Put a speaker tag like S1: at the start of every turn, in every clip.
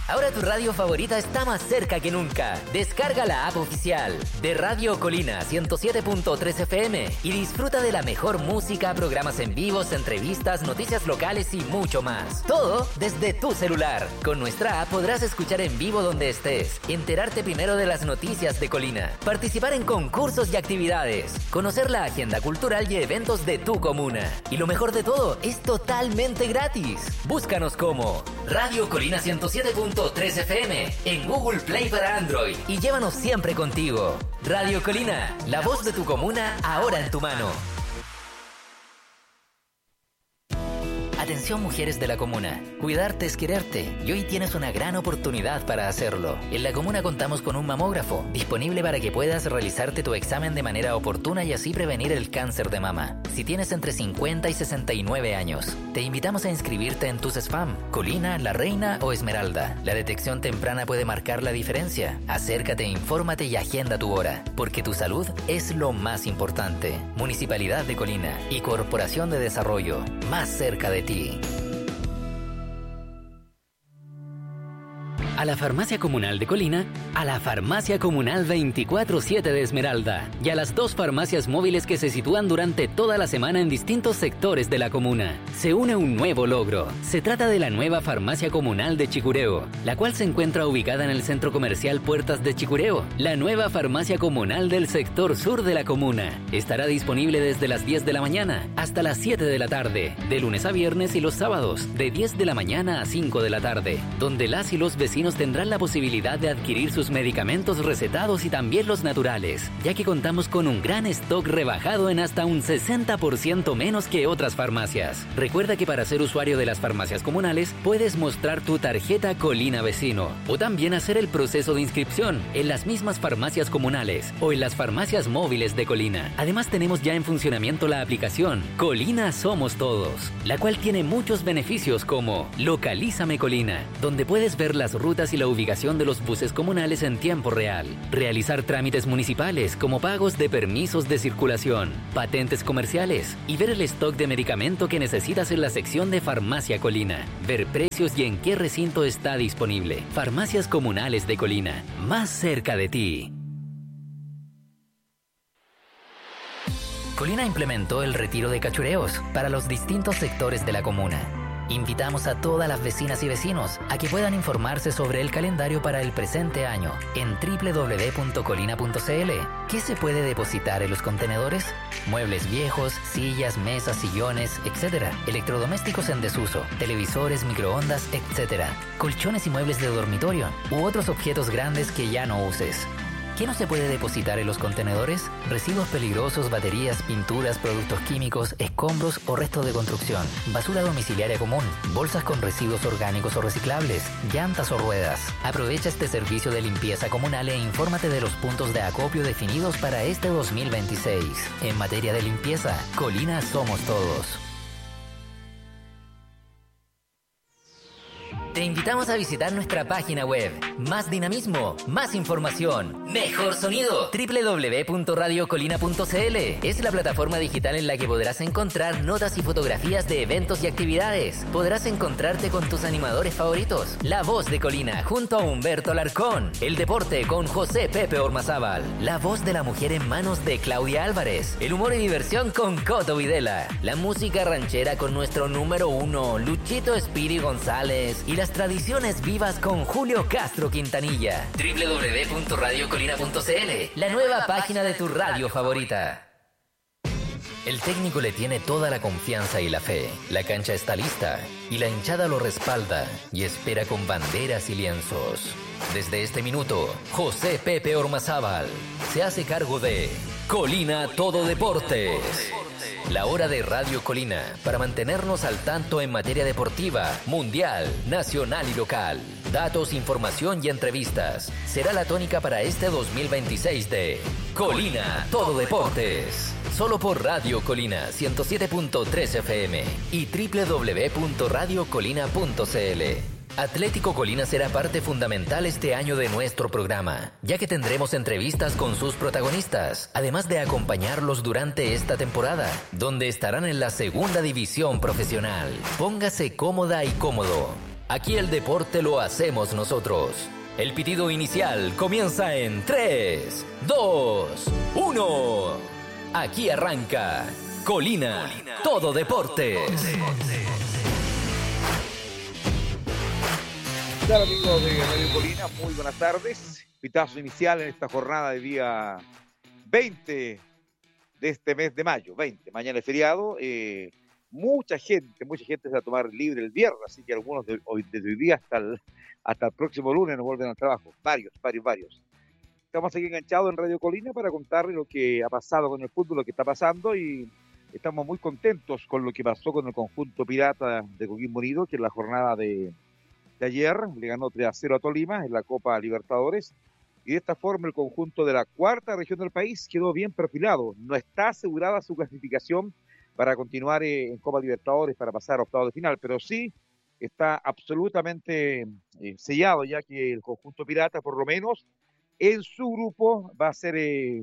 S1: Ahora tu radio favorita está más cerca que nunca. Descarga la app oficial de Radio Colina 107.3 FM y disfruta de la mejor música, programas en vivos, entrevistas, noticias locales y mucho más. Todo desde tu celular. Con nuestra app podrás escuchar en vivo donde estés, enterarte primero de las noticias de Colina, participar en concursos y actividades, conocer la agenda cultural y eventos de tu comuna. Y lo mejor de todo, es totalmente gratis. Búscanos como Radio Colina 107.3 FM en Google Play para Android y llévanos siempre contigo. Radio Colina, la voz de tu comuna ahora en tu mano. Atención mujeres de la comuna, cuidarte es quererte y hoy tienes una gran oportunidad para hacerlo. En la comuna contamos con un mamógrafo disponible para que puedas realizarte tu examen de manera oportuna y así prevenir el cáncer de mama. Si tienes entre 50 y 69 años, te invitamos a inscribirte en tus SFAM, Colina, La Reina o Esmeralda. La detección temprana puede marcar la diferencia. Acércate, infórmate y agenda tu hora, porque tu salud es lo más importante. Municipalidad de Colina y Corporación de Desarrollo, más cerca de ti. A la Farmacia Comunal de Colina, a la Farmacia Comunal 24/7 de Esmeralda y a las 2 farmacias móviles que se sitúan durante toda la semana en distintos sectores de la comuna, se une un nuevo logro. Se trata de la nueva Farmacia Comunal de Chicureo, la cual se encuentra ubicada en el Centro Comercial Puertas de Chicureo. La nueva Farmacia Comunal del sector sur de la comuna estará disponible desde las 10 de la mañana hasta las 7 de la tarde, de lunes a viernes y los sábados, de 10 de la mañana a 5 de la tarde, donde las y los vecinos tendrán la posibilidad de adquirir sus medicamentos recetados y también los naturales, ya que contamos con un gran stock rebajado en hasta un 60% menos que otras farmacias. Recuerda que para ser usuario de las farmacias comunales puedes mostrar tu tarjeta Colina Vecino o también hacer el proceso de inscripción en las mismas farmacias comunales o en las farmacias móviles de Colina. Además tenemos ya en funcionamiento la aplicación Colina Somos Todos, la cual tiene muchos beneficios como Localízame Colina, donde puedes ver las rutas y la ubicación de los buses comunales en tiempo real, realizar trámites municipales como pagos de permisos de circulación, patentes comerciales y ver el stock de medicamento que necesitas en la sección de Farmacia Colina, ver precios y en qué recinto está disponible. Farmacias Comunales de Colina, más cerca de ti. Colina implementó el retiro de cachureos para los distintos sectores de la comuna. Invitamos a todas las vecinas y vecinos a que puedan informarse sobre el calendario para el presente año en www.colina.cl. ¿Qué se puede depositar en los contenedores? Muebles viejos, sillas, mesas, sillones, etc. Electrodomésticos en desuso, televisores, microondas, etc. Colchones y muebles de dormitorio u otros objetos grandes que ya no uses. ¿Qué no se puede depositar en los contenedores? Residuos peligrosos, baterías, pinturas, productos químicos, escombros o restos de construcción, basura domiciliaria común, bolsas con residuos orgánicos o reciclables, llantas o ruedas. Aprovecha este servicio de limpieza comunal e infórmate de los puntos de acopio definidos para este 2026. En materia de limpieza, Colina Somos Todos. Te invitamos a visitar nuestra página web. Más dinamismo, más información, mejor sonido. www.radiocolina.cl es la plataforma digital en la que podrás encontrar notas y fotografías de eventos y actividades. Podrás encontrarte con tus animadores favoritos. La voz de Colina junto a Humberto Alarcón. El deporte con José Pepe Ormazábal. La voz de la mujer en manos de Claudia Álvarez. El humor y diversión con Coto Videla. La música ranchera con nuestro número 1, Luchito Espiri González. Y las tradiciones vivas con Julio Castro Quintanilla. www.radiocolina.cl, la nueva página de tu radio favorita. El técnico le tiene toda la confianza y la fe. La cancha está lista y la hinchada lo respalda y espera con banderas y lienzos. Desde este minuto, José Pepe Ormazábal se hace cargo de Colina Todo Deportes. La hora de Radio Colina para mantenernos al tanto en materia deportiva, mundial, nacional y local. Datos, información y entrevistas. Será la tónica para este 2026 de Colina Todo Deportes. Solo por Radio Colina 107.3 FM y www.radiocolina.cl. Atlético Colina será parte fundamental este año de nuestro programa, ya que tendremos entrevistas con sus protagonistas, además de acompañarlos durante esta temporada, donde estarán en la segunda división profesional. Póngase cómoda y cómodo, Aquí el deporte lo hacemos nosotros. El pitido inicial comienza en 3, 2, 1. Aquí arranca Colina, todo deportes.
S2: ¿Qué tal, amigos de Radio Colina? Muy buenas tardes. Pitazo inicial en esta jornada de día 20 de este mes de mayo. 20, mañana es feriado. Mucha gente se va a tomar libre el viernes, así que algunos desde hoy día hasta el próximo lunes nos vuelven al trabajo. Varios. Estamos aquí enganchados en Radio Colina para contarles lo que ha pasado con el fútbol, lo que está pasando, y estamos muy contentos con lo que pasó con el conjunto pirata de Coquimbo Unido, que en la jornada de ayer le ganó 3-0 a Tolima en la Copa Libertadores, y de esta forma el conjunto de la cuarta región del país quedó bien perfilado. No está asegurada su clasificación para continuar en Copa Libertadores, para pasar a octavos de final, pero sí está absolutamente sellado, ya que el conjunto pirata, por lo menos en su grupo, va a ser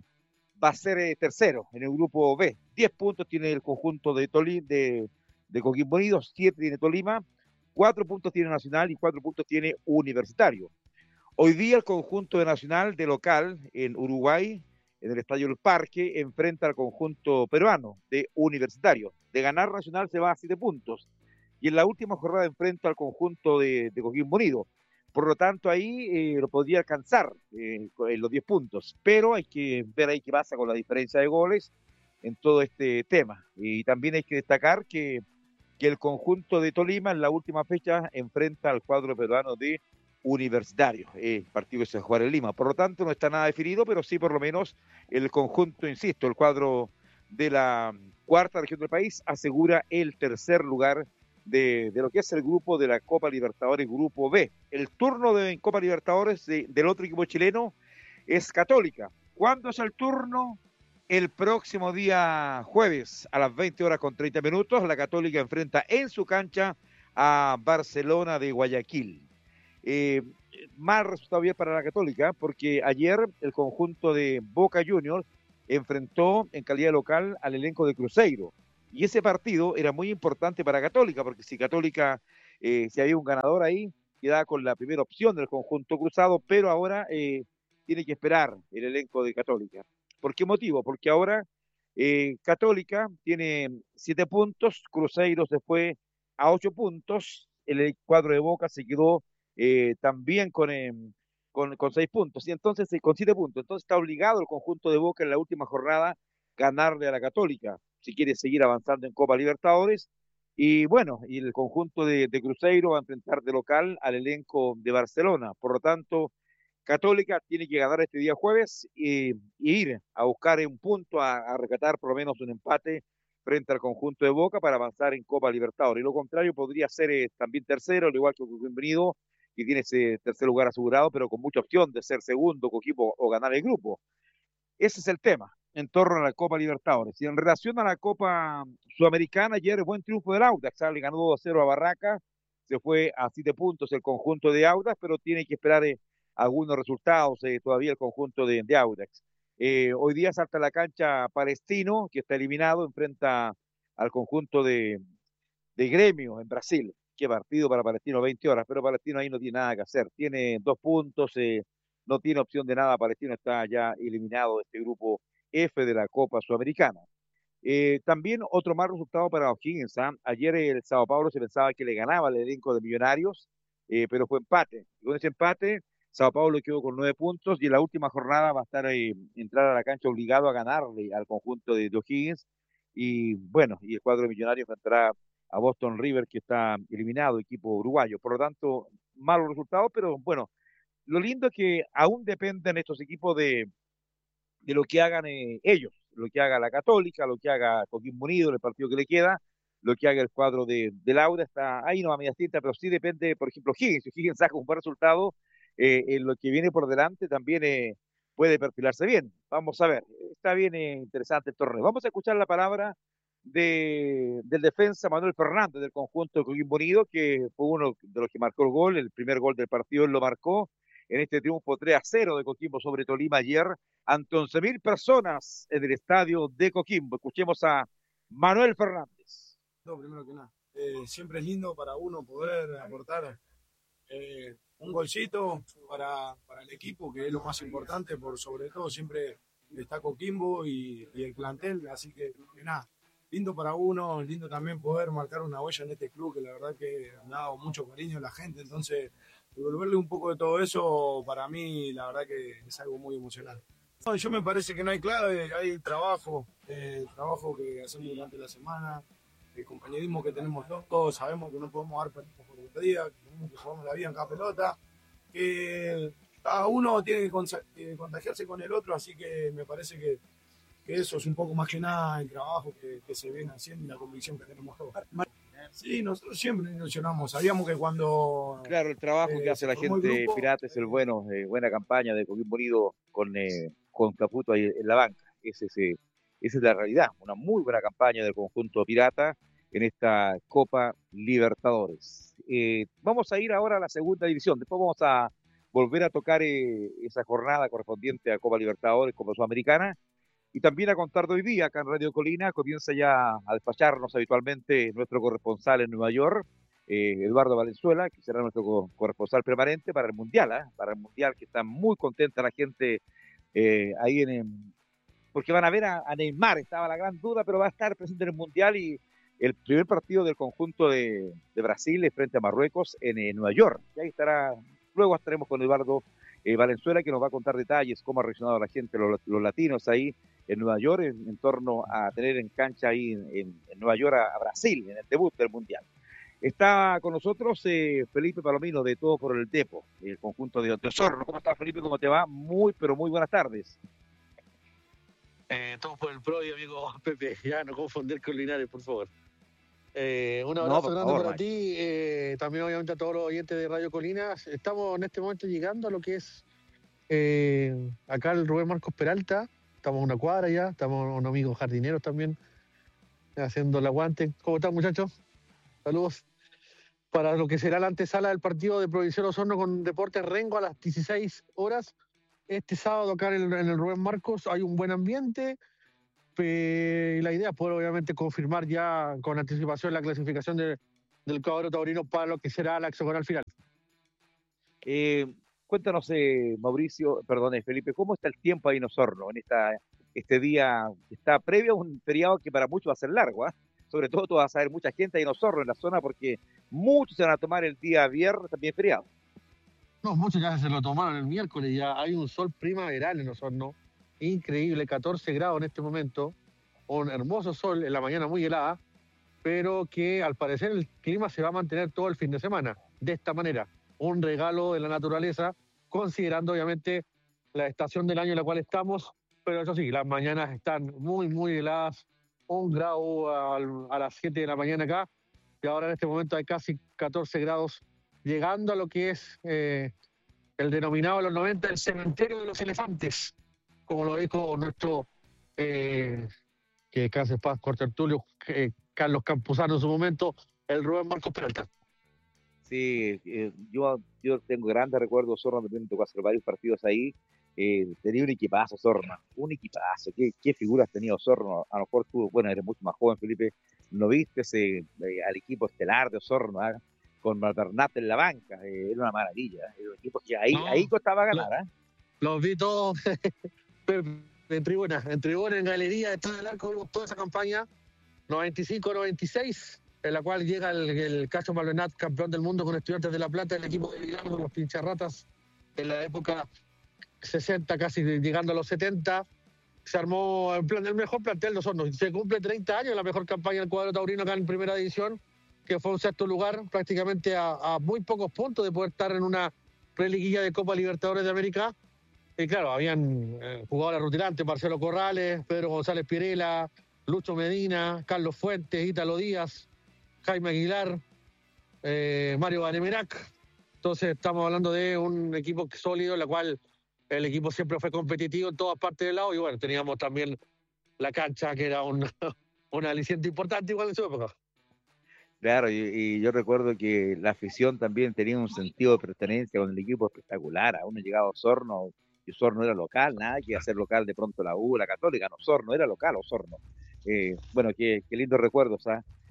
S2: tercero en el grupo B. 10 puntos tiene el conjunto de Coquimbo Unido, 7 tiene Tolima, 4 puntos tiene Nacional y 4 puntos tiene Universitario. Hoy día el conjunto de Nacional de local en Uruguay, en el Estadio del Parque, enfrenta al conjunto peruano de Universitario. De ganar Nacional se va a 7 puntos. Y en la última jornada enfrenta al conjunto de Coquimbo Unido. Por lo tanto, ahí lo podría alcanzar en los 10 puntos. Pero hay que ver ahí qué pasa con la diferencia de goles en todo este tema. Y también hay que destacar que el conjunto de Tolima en la última fecha enfrenta al cuadro peruano de Universitario, el partido que se va a jugar en Lima. Por lo tanto, no está nada definido, pero sí por lo menos el conjunto, insisto, el cuadro de la cuarta región del país asegura el tercer lugar de lo que es el grupo de la Copa Libertadores, grupo B. El turno de Copa Libertadores del otro equipo chileno es Católica. ¿Cuándo es el turno? El próximo día jueves a las 20:30, la Católica enfrenta en su cancha a Barcelona de Guayaquil. Mal resultado bien para la Católica, porque ayer el conjunto de Boca Juniors enfrentó en calidad local al elenco de Cruzeiro, y ese partido era muy importante para Católica, porque si Católica, si había un ganador ahí, quedaba con la primera opción del conjunto cruzado, pero ahora tiene que esperar el elenco de Católica. ¿Por qué motivo? Porque ahora Católica tiene 7 puntos, Cruzeiro se fue a 8 puntos, el cuadro de Boca se quedó también con 6 puntos, y entonces con 7 puntos. Entonces está obligado el conjunto de Boca en la última jornada ganarle a la Católica, si quiere seguir avanzando en Copa Libertadores. Y bueno, y el conjunto de Cruzeiro va a enfrentar de local al elenco de Barcelona. Por lo tanto, Católica tiene que ganar este día jueves y ir a buscar un punto, a rescatar por lo menos un empate frente al conjunto de Boca para avanzar en Copa Libertadores. Y lo contrario podría ser también tercero, al igual que Coquimbo, que tiene ese tercer lugar asegurado, pero con mucha opción de ser segundo Coquimbo o ganar el grupo. Ese es el tema en torno a la Copa Libertadores. Y en relación a la Copa Sudamericana, ayer buen triunfo del Audax, le ganó 2-0 a Barraca, se fue a 7 puntos el conjunto de Audax, pero tiene que esperar algunos resultados todavía el conjunto de Audax. Hoy día salta a la cancha Palestino, que está eliminado, enfrenta al conjunto de Gremio en Brasil. Qué partido para Palestino, 20 horas, pero Palestino ahí no tiene nada que hacer. Tiene 2 puntos, no tiene opción de nada. Palestino está ya eliminado de este grupo F de la Copa Sudamericana. También otro mal resultado para O'Higgins. Ayer el Sao Paulo se pensaba que le ganaba al elenco de Millonarios, pero fue empate. Y con ese empate, Sao Paulo quedó con 9 puntos y en la última jornada va a estar entrar a la cancha obligado a ganarle al conjunto de O'Higgins. Y bueno, y el cuadro de Millonarios enfrentará a Boston River, que está eliminado, equipo uruguayo. Por lo tanto, malos resultados, pero bueno, lo lindo es que aún dependen estos equipos de lo que hagan ellos, lo que haga la Católica, lo que haga Coquimbo Unido en el partido que le queda, lo que haga el cuadro de Laura. Está ahí no a media tinta, pero sí depende, por ejemplo, Higgins. Si Higgins saca un buen resultado, en lo que viene por delante también puede perfilarse bien. Vamos a ver, está bien interesante el torneo. Vamos a escuchar la palabra del defensa Manuel Fernández del conjunto de Coquimbo Unido, que fue uno de los que marcó el gol, el primer gol del partido él lo marcó en este triunfo 3-0 de Coquimbo sobre Tolima ayer ante 11.000 personas en el estadio de Coquimbo. Escuchemos a Manuel Fernández.
S3: No, primero que nada, siempre es lindo para uno poder aportar un golcito para el equipo, que es lo más importante, por sobre todo siempre está Coquimbo y el plantel, así que nada, lindo para uno, lindo también poder marcar una huella en este club, que la verdad que me ha dado mucho cariño a la gente, entonces devolverle un poco de todo eso, para mí la verdad que es algo muy emocionante. No, yo me parece que no hay clave, hay trabajo que hacemos durante la semana, el compañerismo que tenemos todos, sabemos que no podemos dar partidos por el día, que tenemos que jugar la vida en cada pelota, que cada uno tiene que contagiarse con el otro, así que me parece que eso es un poco más que nada el trabajo que se viene haciendo y la convicción que tenemos todos. Sí, nosotros siempre nos ilusionamos, sabíamos que cuando...
S2: Claro, el trabajo que hace la gente pirata es el bueno, buena campaña de Coquimbo Unido con Caputo ahí en la banca. Esa es la realidad, una muy buena campaña del conjunto pirata en esta Copa Libertadores. Vamos a ir ahora a la segunda división, después vamos a volver a tocar esa jornada correspondiente a Copa Libertadores, Copa Sudamericana, y también a contar de hoy día, acá en Radio Colina, comienza ya a despacharnos habitualmente nuestro corresponsal en Nueva York, Eduardo Valenzuela, que será nuestro corresponsal permanente para el Mundial, para el Mundial, que está muy contenta la gente ahí porque van a ver a Neymar, estaba la gran duda, pero va a estar presente en el Mundial y el primer partido del conjunto de Brasil es frente a Marruecos en Nueva York. Y ahí estará, luego estaremos con Eduardo Valenzuela, que nos va a contar detalles, cómo ha reaccionado la gente, los latinos ahí en Nueva York, en torno a tener en cancha ahí en Nueva York a Brasil, en el debut del Mundial. Está con nosotros Felipe Palomino de Todo por el Depo, el conjunto de Osorno. ¿Cómo estás, Felipe? ¿Cómo te va? Muy, pero muy buenas tardes.
S4: Todo por el pro y amigo Pepe, ya no confundir con Linares, por favor. Un abrazo grande para ti, también obviamente a todos los oyentes de Radio Colinas. Estamos en este momento llegando a lo que es acá el Rubén Marcos Peralta, estamos a una cuadra ya, estamos unos amigos jardineros también haciendo el aguante. ¿Cómo están, muchachos? Saludos. Para lo que será la antesala del partido de Provincial Osorno con Deportes Rengo a las 16 horas. Este sábado acá en el Rubén Marcos hay un buen ambiente. Y la idea es poder obviamente confirmar ya con anticipación la clasificación del cuadro taurino para lo que será la hexagonal final.
S2: Cuéntanos, Felipe, ¿cómo está el tiempo ahí en Osorno en este día que está previo a un feriado que para muchos va a ser largo? Sobre todo tú vas a ver mucha gente ahí en Osorno, en la zona, porque muchos se van a tomar el día viernes también feriado.
S4: No, muchos ya se lo tomaron el miércoles, ya hay un sol primaveral en Osorno, increíble, 14 grados en este momento, un hermoso sol en la mañana muy helada, pero que al parecer el clima se va a mantener todo el fin de semana, de esta manera, un regalo de la naturaleza, considerando obviamente la estación del año en la cual estamos, pero eso sí, las mañanas están muy, muy heladas, 1 grado a las 7 de la mañana acá, y ahora en este momento hay casi 14 grados, llegando a lo que es el denominado en los 90 el cementerio de los elefantes, como lo dijo nuestro que descanse en paz, Cortertulio, Carlos Campuzano en su momento, el Rubén Marcos Peralta.
S2: Sí, yo tengo grandes recuerdos, Osorno, también me tocó hacer varios partidos ahí. Tenía un equipazo, Osorno, un equipazo. ¿Qué figuras tenía Osorno? A lo mejor tú, bueno, eres mucho más joven, Felipe, ¿no viste al equipo estelar de Osorno, con Bernat en la banca? Era una maravilla. Era un equipo que ahí costaba ganar.
S4: Los vi todos en tribuna, en galería, detrás del arco, toda esa campaña 95-96, en la cual llega el Cacho Malvenat, campeón del mundo con Estudiantes de La Plata, el equipo de Villarno, los pincharratas, en la época 60, casi llegando a los 70, se armó el mejor plantel de Osorno. Se cumple 30 años la mejor campaña del cuadro taurino acá en primera división, que fue un sexto lugar, prácticamente a muy pocos puntos de poder estar en una preliguilla de Copa Libertadores de América. Y claro, habían jugadores rutilantes, Marcelo Corrales, Pedro González Pirela, Lucho Medina, Carlos Fuentes, Ítalo Díaz, Jaime Aguilar, Mario Banemerac. Entonces estamos hablando de un equipo sólido, en la cual el equipo siempre fue competitivo en todas partes del lado, y bueno, teníamos también la cancha, que era un aliciente importante igual en su época.
S2: Claro, y yo recuerdo que la afición también tenía un sentido de pertenencia con el equipo espectacular. A uno llegaba a Osorno, y Osorno era local, nada que hacer local de pronto la U, la Católica, no, Osorno era local, Osorno. Bueno, qué lindos recuerdos,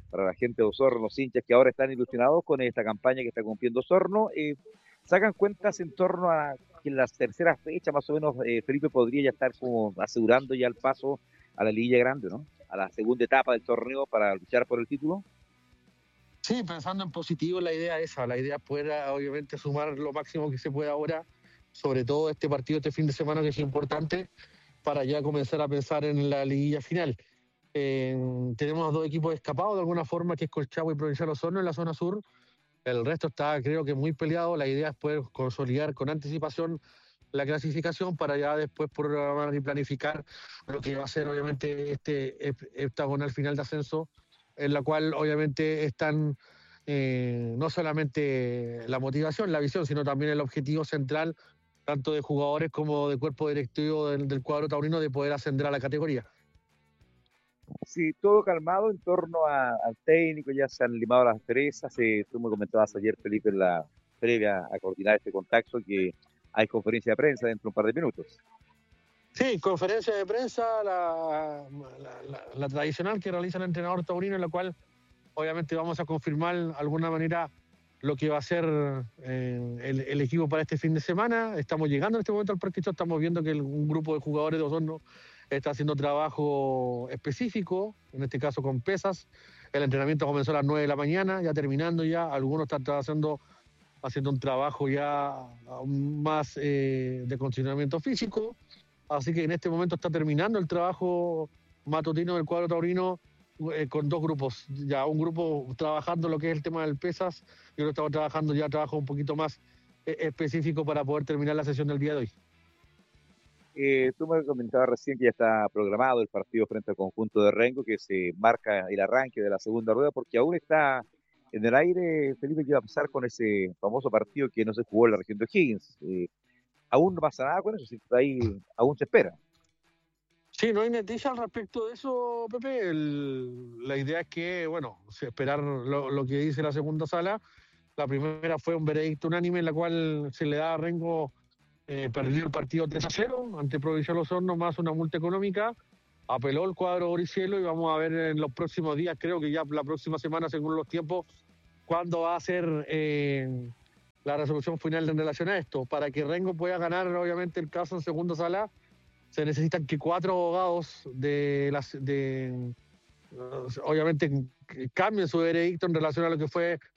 S2: para la gente de Osorno, los hinchas que ahora están ilusionados con esta campaña que está cumpliendo Osorno. Sacan cuentas en torno a que en la tercera fecha, más o menos, Felipe podría ya estar como asegurando ya el paso a la Liguilla Grande, ¿no? A la segunda etapa del torneo para luchar por el título.
S4: Sí, pensando en positivo, la idea es esa. La idea es poder, obviamente, sumar lo máximo que se pueda ahora, sobre todo este partido este fin de semana, que es importante, para ya comenzar a pensar en la liguilla final. Tenemos 2 equipos escapados de alguna forma, que es Colchagua y Provincial Osorno en la zona sur. El resto está, creo que, muy peleado. La idea es poder consolidar con anticipación la clasificación para ya después programar y planificar lo que va a ser, obviamente, este heptagonal final de ascenso, en la cual, obviamente, están no solamente la motivación, la visión, sino también el objetivo central, tanto de jugadores como de cuerpo directivo del cuadro taurino, de poder ascender a la categoría.
S2: Sí, todo calmado en torno al técnico, ya se han limado las perezas. Tú me comentabas ayer, Felipe, en la previa a coordinar este contacto, que hay conferencia de prensa dentro de un par de minutos.
S4: Sí, conferencia de prensa, la tradicional que realiza el entrenador taurino, en la cual obviamente vamos a confirmar de alguna manera lo que va a ser el equipo para este fin de semana. Estamos llegando en este momento al Parque Chota, estamos viendo que un grupo de jugadores de Osorno está haciendo trabajo específico, en este caso con pesas. El entrenamiento comenzó a las 9 de la mañana, ya terminando ya. Algunos están haciendo un trabajo ya más de condicionamiento físico. Así que en este momento está terminando el trabajo matutino del cuadro taurino con 2 grupos. Ya un grupo trabajando lo que es el tema del pesas y otro estamos trabajando ya trabajo un poquito más específico para poder terminar la sesión del día de hoy.
S2: Tú me comentabas recién que ya está programado el partido frente al conjunto de Rengo, que se marca el arranque de la segunda rueda, porque aún está en el aire, Felipe, ¿qué va a pasar con ese famoso partido que no se jugó en la región de O'Higgins? Aún no pasa nada con eso, si ahí aún se espera.
S4: Sí, no hay noticia al respecto de eso, Pepe. La idea es que, bueno, esperar lo que dice la segunda sala. La primera fue un veredicto unánime en la cual se le da a Rengo, perdió el partido 3-0 ante Provincial Osorno, más una multa económica. Apeló el cuadro Oricielo y vamos a ver en los próximos días, creo que ya la próxima semana, según los tiempos, cuándo va a ser la resolución final en relación a esto. Para que Rengo pueda ganar, obviamente, el caso en segunda sala, se necesitan que 4 abogados obviamente cambien su veredicto en relación a lo que fue